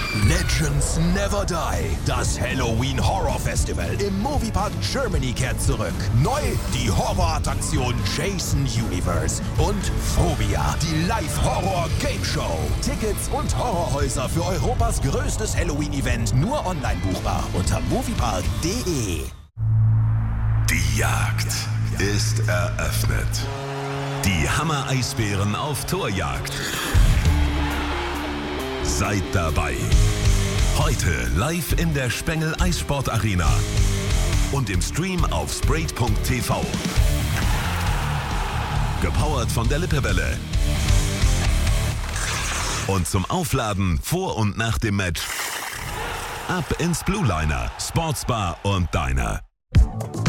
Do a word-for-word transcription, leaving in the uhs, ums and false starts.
Legends Never Die. Das Halloween Horror Festival im Moviepark Germany kehrt zurück. Neu die Horrorattraktion Jason Universe und Phobia, die Live-Horror-Game-Show. Tickets und Horrorhäuser für Europas größtes Halloween-Event nur online buchbar unter moviepark punkt de. Die Jagd ist eröffnet. Die Hammer-Eisbären auf Torjagd. Seid dabei. Heute live in der Spengel Eissport Arena und im Stream auf sprayt punkt t v. Gepowert von der Lippewelle. Und zum Aufladen vor und nach dem Match ab ins Blue Liner, Sportsbar und Diner.